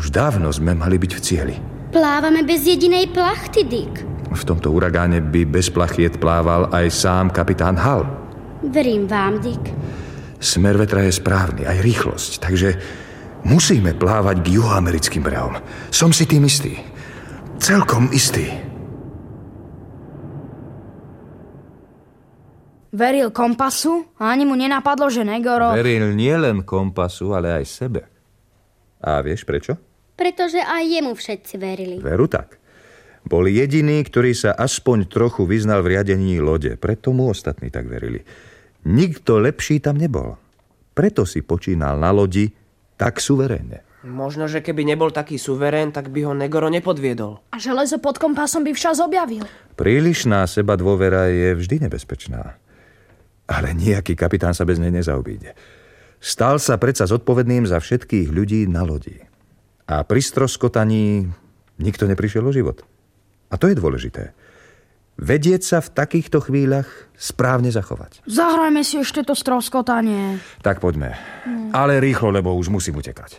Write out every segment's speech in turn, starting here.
Už dávno sme mali byť v cieli. Plávame bez jedinej plachty, Dick. V tomto uragáne by bez plachiet plával aj sám kapitán Hall. Verím vám, Dick. Smer vetra je správny, aj rýchlosť, takže musíme plávať k juhoamerickým brehom. Som si tým istý. Celkom istý. Veril kompasu a ani mu nenapadlo, že Negoro... Veril nielen kompasu, ale aj sebe. A vieš prečo? Pretože aj jemu všetci verili. Veru tak. Bol jediný, ktorý sa aspoň trochu vyznal v riadení lode. Preto mu ostatní tak verili. Nikto lepší tam nebol. Preto si počínal na lodi tak suverénne. Možno, že keby nebol taký suverén, tak by ho Negoro nepodviedol. A železo pod kompasom by včas objavil. Prílišná seba dôvera je vždy nebezpečná. Ale nejaký kapitán sa bez nej nezaobíde. Stal sa predsa zodpovedným za všetkých ľudí na lodi. A pri stroskotaní nikto neprišiel o život. A to je dôležité. Vedieť sa v takýchto chvíľach správne zachovať. Zahrajme si ešte to stroskotanie. Tak poďme. Ale rýchlo, lebo už musím utekať.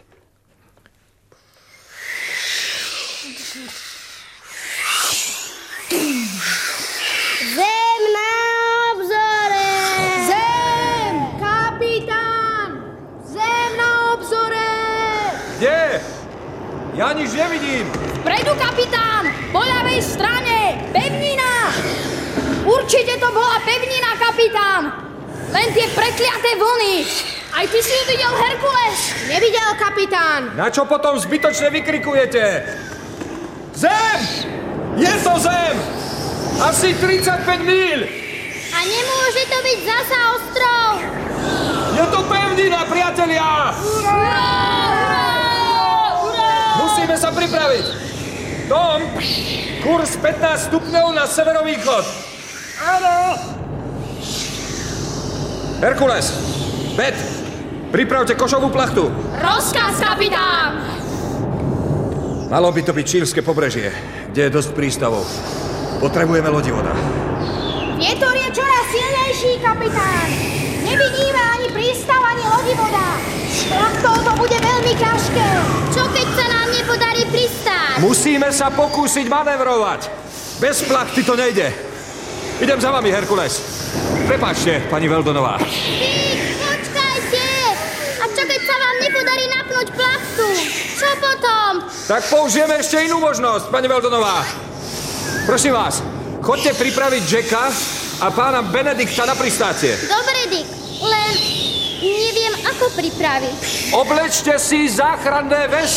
Zem na obzore! Zem! Kapitán! Zem na obzore! Kde? Ja nič nevidím. Vpredu, kapitán! Po ľavej strane! Pevnina! Určite to bola pevnina, kapitán! Len tie prekliaté vlny! Aj ty si ju videl, Herkules? Nevidel, kapitán! Na čo potom zbytočne vykrikujete? Zem! Je to zem! Asi 35 míľ! A nemôže to byť zasa ostrov! Je to pevnina, priatelia! Musíme sa pripraviť! Tom, kurz 15 stupňov na severovýchod. Áno! Herkules, Bet, pripravte košovú plachtu. Rozkaz, kapitán! Malo by to byť čílske pobrežie, kde je dosť prístavov. Potrebujeme lodivoda. Vietor je čoraz silnejší, kapitán! Nevidíme ani prístav, ani lodivoda. Plachtou to bude veľmi ťažké. Čo keď sa nám nepodarí pristáť? Musíme sa pokúsiť manevrovať. Bez plachty to nejde. Idem za vami, Herkules. Prepáčte, pani Weldonová. Počkajte! A čo keď sa vám nepodarí napnúť plachtu? Čo potom? Tak použijeme ešte inú možnosť, pani Weldonová. Prosím vás, chodte pripraviť Jacka a pána Benedikta na pristácie. Dobre, Dick, len neviem, ako pripraviť. Oblečte si záchranné vesty.